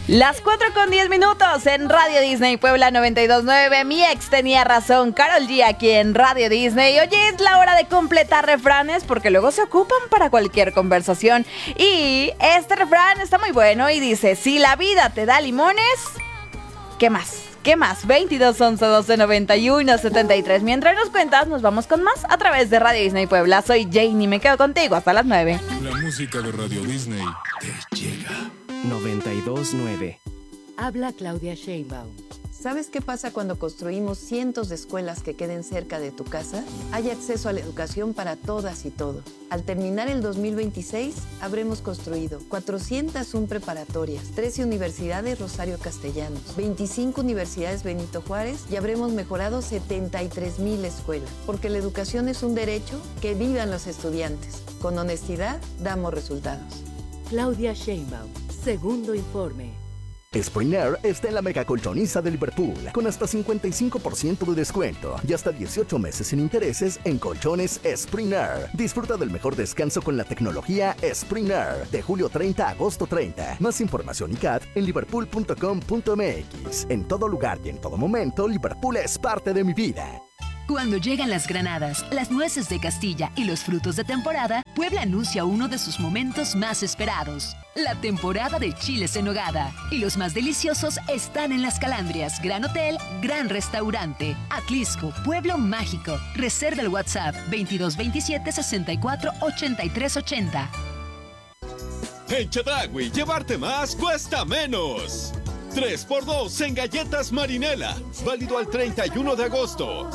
Las 4:10 en Radio Disney Puebla 92.9. Mi ex tenía razón, Karol G aquí en Radio Disney. Oye, es la hora de completar refranes porque luego se ocupan para cualquier conversación. Y este refrán está muy bueno y dice: si la vida te da limones, ¿qué más? ¿Qué más? 22 11 12 91 73. Mientras nos cuentas, nos vamos con más a través de Radio Disney Puebla. Soy Jane y me quedo contigo hasta las 9. La música de Radio Disney te llega. 92.9. Habla Claudia Sheinbaum. ¿Sabes qué pasa cuando construimos cientos de escuelas que queden cerca de tu casa? Hay acceso a la educación para todas y todos. Al terminar el 2026, habremos construido 401 preparatorias, 13 universidades Rosario Castellanos, 25 universidades Benito Juárez y habremos mejorado 73,000 escuelas. Porque la educación es un derecho, que vivan los estudiantes. Con honestidad, damos resultados. Claudia Sheinbaum. Segundo informe. Spring Air está en la mega colchoniza de Liverpool, con hasta 55% de descuento y hasta 18 meses sin intereses en colchones Spring Air. Disfruta del mejor descanso con la tecnología Spring Air, de julio 30 a agosto 30. Más información y CAT en liverpool.com.mx. En todo lugar y en todo momento, Liverpool es parte de mi vida. Cuando llegan las granadas, las nueces de Castilla y los frutos de temporada, Puebla anuncia uno de sus momentos más esperados, la temporada de chiles en nogada. Y los más deliciosos están en Las Calandrias, Gran Hotel, Gran Restaurante, Atlisco, Pueblo Mágico. Reserva el WhatsApp 2227 64 83 80. En Chedraui, llevarte más cuesta menos. 3x2 en galletas Marinela, válido al 31 de agosto.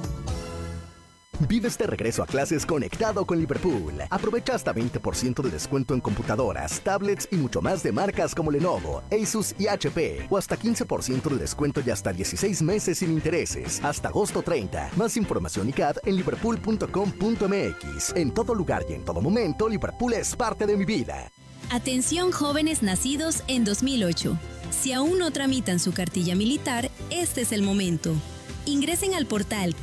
Vive este regreso a clases conectado con Liverpool. Aprovecha hasta 20% de descuento en computadoras, tablets y mucho más de marcas como Lenovo, Asus y HP. O hasta 15% de descuento y hasta 16 meses sin intereses. Hasta agosto 30. Más información y CAD en liverpool.com.mx. En todo lugar y en todo momento, Liverpool es parte de mi vida. Atención jóvenes nacidos en 2008. Si aún no tramitan su cartilla militar, este es el momento. Ingresen al portal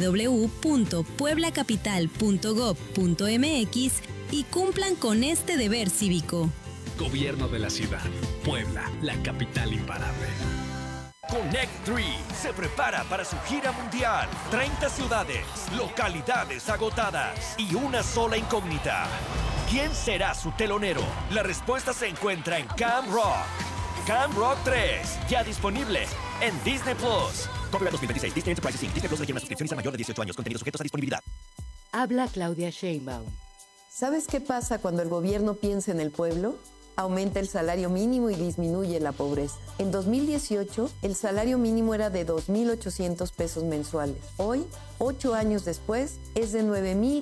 www.pueblacapital.gov.mx y cumplan con este deber cívico. Gobierno de la ciudad. Puebla, la capital imparable. Connect 3 se prepara para su gira mundial. 30 ciudades, localidades agotadas y una sola incógnita. ¿Quién será su telonero? La respuesta se encuentra en Camp Rock. Camp Rock 3, ya disponible en Disney Plus. Copyright 2026, Disney Enterprises Inc. Disney Plus requiere una suscripción y ser mayor de 18 años. Contenidos sujetos a disponibilidad. Habla Claudia Sheinbaum. ¿Sabes qué pasa cuando el gobierno piensa en el pueblo? Aumenta el salario mínimo y disminuye la pobreza. En 2018, el salario mínimo era de 2,800 pesos mensuales. Hoy, 8 años después, es de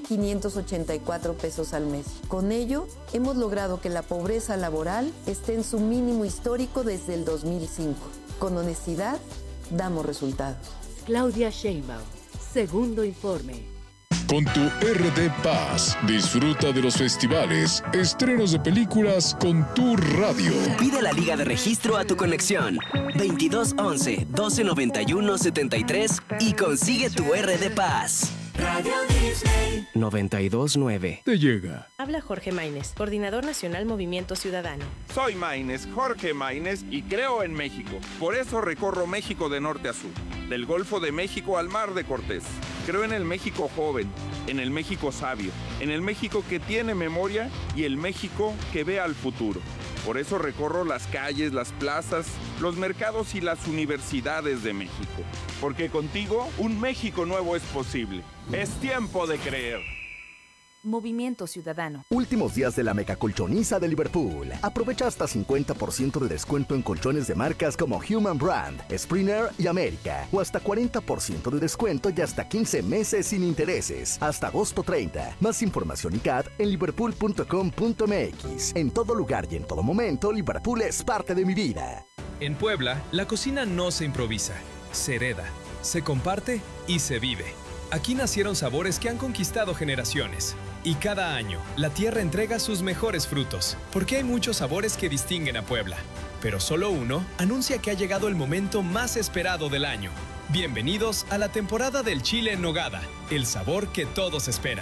9,584 pesos al mes. Con ello, hemos logrado que la pobreza laboral esté en su mínimo histórico desde el 2005. Con honestidad, damos resultados. Claudia Sheinbaum. Segundo informe. Con tu RD Paz, disfruta de los festivales, estrenos de películas con tu radio. Pide la liga de registro a tu conexión 2211 1291 73 y consigue tu RD Paz. Radio Disney 92.9. Te llega. Habla Jorge Maínez, Coordinador Nacional Movimiento Ciudadano. Soy Maínez, Jorge Maínez, y creo en México. Por eso recorro México de norte a sur, del Golfo de México al Mar de Cortés. Creo en el México joven, en el México sabio, en el México que tiene memoria y el México que ve al futuro. Por eso recorro las calles, las plazas, los mercados y las universidades de México. Porque contigo, un México nuevo es posible. Es tiempo de creer. Movimiento Ciudadano. Últimos días de la mega colchoniza de Liverpool. Aprovecha hasta 50% de descuento en colchones de marcas como Human Brand, Springer y América. O hasta 40% de descuento y hasta 15 meses sin intereses. Hasta agosto 30. Más información y CAT en liverpool.com.mx. En todo lugar y en todo momento, Liverpool es parte de mi vida. En Puebla, la cocina no se improvisa, se hereda, se comparte y se vive. Aquí nacieron sabores que han conquistado generaciones. Y cada año, la tierra entrega sus mejores frutos, porque hay muchos sabores que distinguen a Puebla. Pero solo uno anuncia que ha llegado el momento más esperado del año. Bienvenidos a la temporada del chile en nogada, el sabor que todos esperan.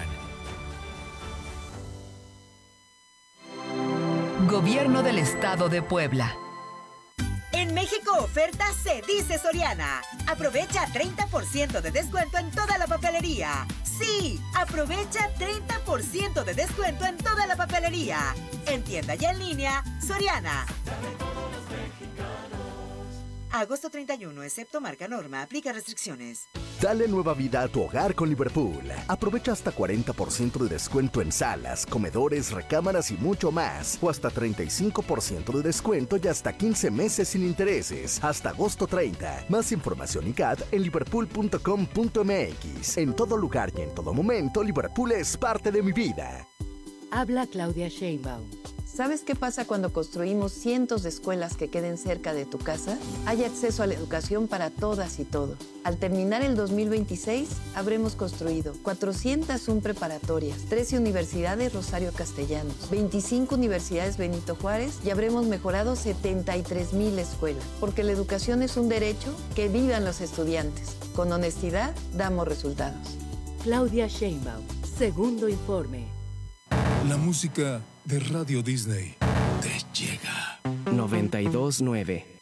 Gobierno del Estado de Puebla. En México oferta se dice Soriana. Aprovecha 30% de descuento en toda la papelería. Sí, aprovecha 30% de descuento en toda la papelería. En tienda y en línea, Soriana. Agosto 31, excepto marca Norma, aplica restricciones. Dale nueva vida a tu hogar con Liverpool. Aprovecha hasta 40% de descuento en salas, comedores, recámaras y mucho más. O hasta 35% de descuento y hasta 15 meses sin intereses. Hasta agosto 30. Más información y CAT en liverpool.com.mx. En todo lugar y en todo momento, Liverpool es parte de mi vida. Habla Claudia Sheinbaum. ¿Sabes qué pasa cuando construimos cientos de escuelas que queden cerca de tu casa? Hay acceso a la educación para todas y todos. Al terminar el 2026, habremos construido 401 preparatorias, 13 universidades Rosario Castellanos, 25 universidades Benito Juárez y habremos mejorado 73,000 escuelas. Porque la educación es un derecho, que vivan los estudiantes. Con honestidad, damos resultados. Claudia Sheinbaum, segundo informe. La música de Radio Disney te llega. 92.9